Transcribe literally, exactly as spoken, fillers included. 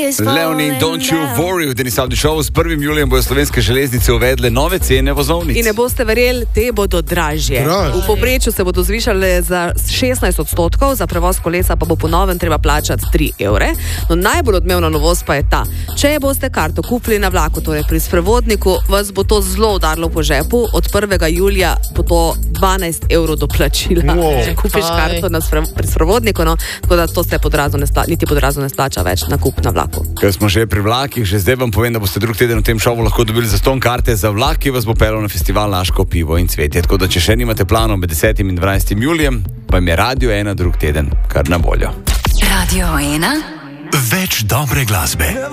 Leonin, don't you worry, v Denis Avdi Show. S prvim julijem bojo slovenske železnice uvedle nove cene vozovnic. In ne boste verjeli, te bodo dražje. Draž. V povprečju se bodo zvišale za šestnajst odstotkov, za prevoz kolesa pa bo po novem treba plačati tri evre. No, najbolj odmevna novost pa je ta. Če boste karto kupili na vlaku, torej pri sprevodniku, vas bo to zelo udarilo po žepu. Od prvega julija bo to dvanajst evrov do plačila. Wow. Če kupiš karto na spre, pri sprevodniku, no, tako da to se podrazno ne spla, niti podrazno ne splača več nakup na vlaku. Ker smo že pri vlakih, že zdaj vam povem, da boste drug teden v tem šovu lahko dobili zastonj karte za vlak, ki vas bo pelal na festival Laško pivo in cvetje. Tako da če še nimate planov med desetim in dvanajstim julijem, vam je Radio ena drug teden kar na voljo. Radio ena. Več dobre glasbe.